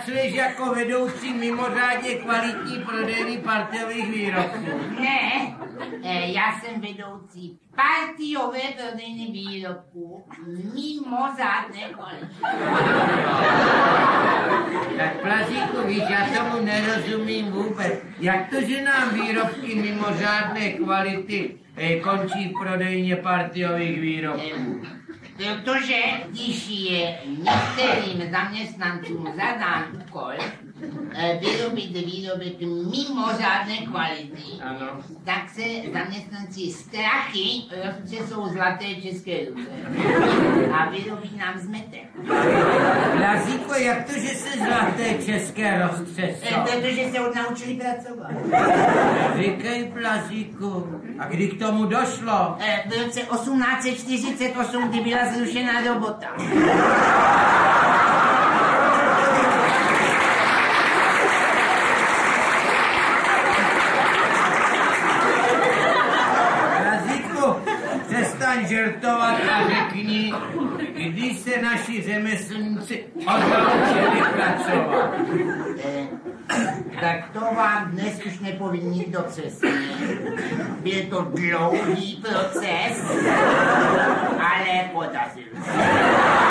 pracuješ jako vedoucí mimořádně kvalitní prodejny partiových výrobků? Ne, já jsem vedoucí partiové prodejny výrobků mimořádné kvality. Tak Plazíku, víš, já tomu nerozumím vůbec. Jak to, že nám výrobky mimořádné kvality končí v prodejně partiových výrobků? Protože když je některým zaměstnancům zadán úkol vyrobit výrobek mimořádné kvality, Ano. tak se zaměstnanci strachy roztřesou zlaté české ruce a vyrobí nám zmetek. Plazíko, jak to, že se zlaté české roztřesou? Protože se odnaučili pracovat. Říkej, Plazíku, a kdy k tomu došlo? V roce 1848, kdy byla zrušená robota. Přestaň žertovat a řekni, kdy se naši řemeslníci odnaučili pracovat. Tak to vám dnes už nepovím nikdo přesně. Byl to dlouhý proces, ale podařil se.